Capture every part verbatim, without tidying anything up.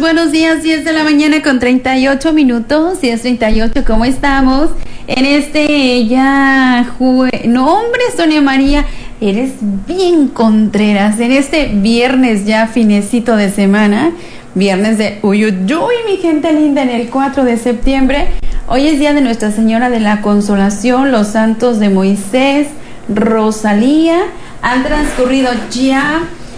buenos días, diez de la mañana con treinta y ocho minutos, diez treinta y ocho, ¿cómo estamos? En este ya, jue... no hombre, Sonia María, eres bien contreras, en este viernes ya finecito de semana, viernes de Uyuyuy, mi gente linda, en el cuatro de septiembre, hoy es día de Nuestra Señora de la Consolación, los santos de Moisés, Rosalía, han transcurrido ya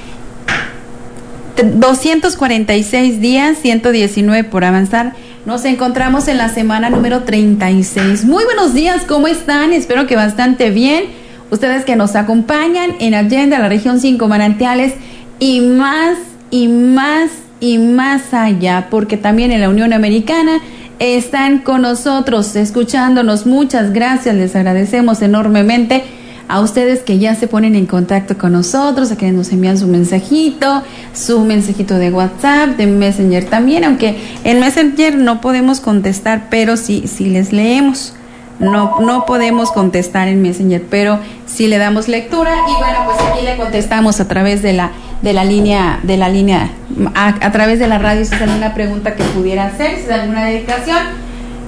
doscientos cuarenta y seis días, ciento diecinueve por avanzar. Nos encontramos en la semana número treinta y seis. Muy buenos días, ¿cómo están? Espero que bastante bien. Ustedes que nos acompañan en Allende, la región cinco Manantiales y más y más y más allá, porque también en la Unión Americana están con nosotros, escuchándonos. Muchas gracias, les agradecemos enormemente a ustedes que ya se ponen en contacto con nosotros, a que nos envían su mensajito, su mensajito de WhatsApp, de Messenger también, aunque en Messenger no podemos contestar, pero sí, sí les leemos. No, no podemos contestar en Messenger, pero sí le damos lectura y bueno, pues aquí le contestamos a través de la de la línea, de la línea, a, a través de la radio, si es alguna pregunta que pudiera hacer, si es alguna dedicación.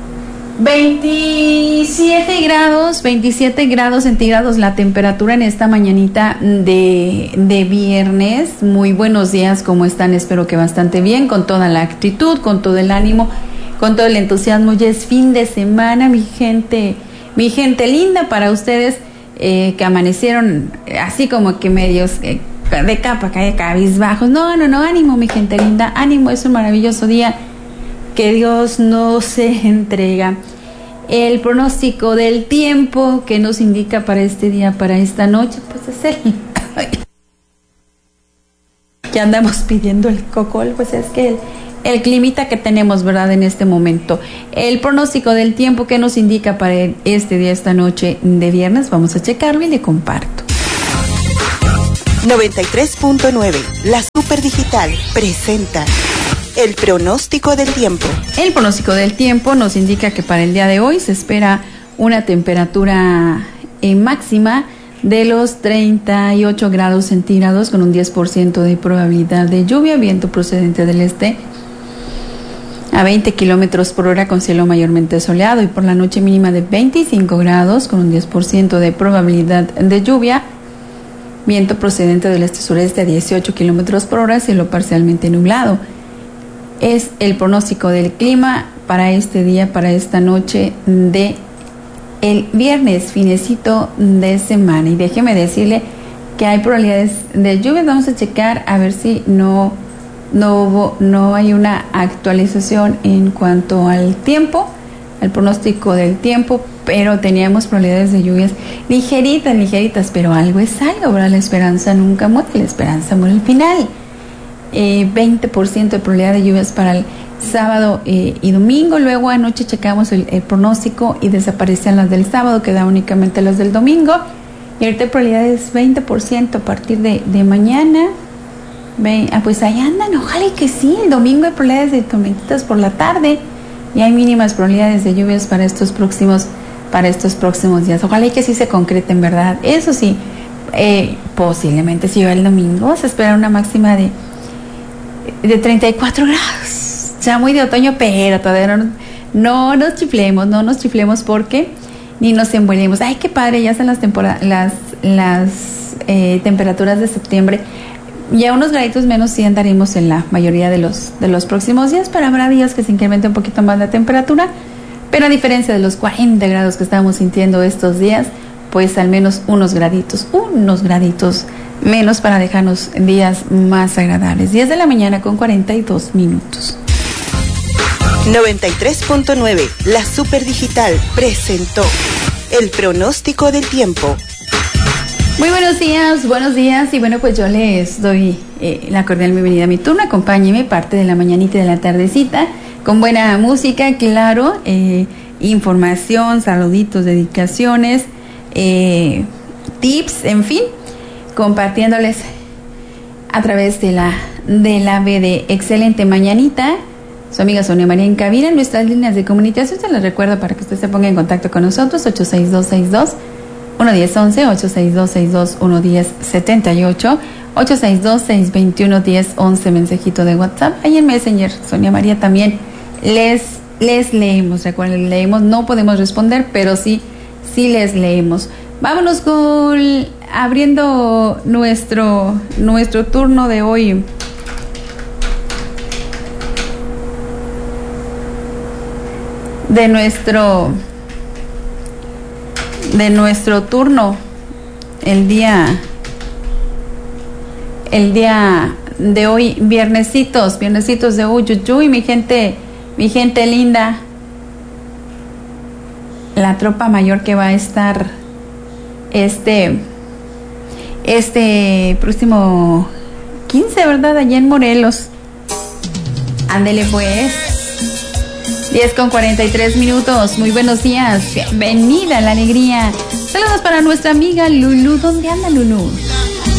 veintisiete grados, veintisiete grados centígrados la temperatura en esta mañanita de, de viernes. Muy buenos días, ¿cómo están? Espero que bastante bien, con toda la actitud, con todo el ánimo, con todo el entusiasmo. Ya es fin de semana, mi gente, mi gente linda, para ustedes eh, que amanecieron así como que medios eh, de capa, de cabizbajos. No, no, no, ánimo, mi gente linda, ánimo, es un maravilloso día que Dios nos entrega. El pronóstico del tiempo que nos indica para este día, para esta noche, pues es el que andamos pidiendo el cocol, pues es que el, el climita que tenemos, ¿verdad?, en este momento. El pronóstico del tiempo que nos indica para este día, esta noche de viernes, vamos a checarlo y le comparto. noventa y tres punto nueve, la Super Digital presenta el pronóstico del tiempo. El pronóstico del tiempo nos indica que para el día de hoy se espera una temperatura eh, máxima de los treinta y ocho grados centígrados con un diez por ciento de probabilidad de lluvia, viento procedente del este a veinte kilómetros por hora con cielo mayormente soleado, y por la noche mínima de veinticinco grados con un diez por ciento de probabilidad de lluvia, viento procedente del este-sureste a dieciocho kilómetros por hora, cielo parcialmente nublado. Es el pronóstico del clima para este día, para esta noche de el viernes, finecito de semana. Y déjeme decirle que hay probabilidades de lluvia. Vamos a checar a ver si no, no, hubo, no hay una actualización en cuanto al tiempo, al pronóstico del tiempo, pero teníamos probabilidades de lluvias ligeritas, ligeritas, pero algo es algo, ¿verdad? La esperanza nunca muere, la esperanza muere al final. Eh, veinte por ciento de probabilidad de lluvias para el sábado eh, y domingo. Luego anoche checamos el, el pronóstico y desaparecían las del sábado, quedaban únicamente las del domingo. Y ahorita hay probabilidades veinte por ciento a partir de, de mañana. Ve, ah, pues ahí andan, ojalá y que sí. El domingo hay probabilidades de tormentitas por la tarde y hay mínimas probabilidades de lluvias para estos próximos, para estos próximos días. Ojalá y que sí se concreten, ¿verdad? Eso sí, eh, posiblemente si llueve el domingo se espera una máxima de de treinta y cuatro grados, ya muy de otoño, pero todavía no, no nos chiflemos, no nos chiflemos porque ni nos envuelvemos. Ay, qué padre, ya están las temporadas, las, las eh, temperaturas de septiembre. Ya unos graditos menos sí andaremos en la mayoría de los, de los próximos días, pero habrá días que se incremente un poquito más la temperatura, pero a diferencia de los cuarenta grados que estamos sintiendo estos días, pues al menos unos graditos, unos graditos menos para dejarnos días más agradables. diez de la mañana con cuarenta y dos minutos. noventa y tres punto nueve, la Super Digital presentó el pronóstico del tiempo. Muy buenos días, buenos días, y bueno, pues yo les doy eh, la cordial bienvenida a mi turno. Acompáñeme parte de la mañanita y de la tardecita con buena música, claro, eh, información, saluditos, dedicaciones, eh, tips, en fin, compartiéndoles a través de la de la B de Excelente Mañanita. Su amiga Sonia María en cabina. En nuestras líneas de comunicación se les recuerda para que usted se ponga en contacto con nosotros: ocho seis dos seis dos uno uno cero once, ocho seis dos seis dos uno uno cero siete ocho, ocho seis dos, seis dos uno, uno cero uno uno, mensajito de WhatsApp. Ahí en Messenger, Sonia María también les, les leemos. Recuerden, leemos, no podemos responder, pero sí, sí les leemos. Vámonos con abriendo nuestro, nuestro turno de hoy. De nuestro, de nuestro turno, el día, el día de hoy, viernesitos, viernesitos de Uyuyuy, mi gente, mi gente linda. La tropa mayor que va a estar este, este próximo quince, ¿verdad? Allá en Morelos. Ándele pues. diez con cuarenta y tres minutos. Muy buenos días. Bienvenida a la alegría. Saludos para nuestra amiga Lulu. ¿Dónde anda Lulu?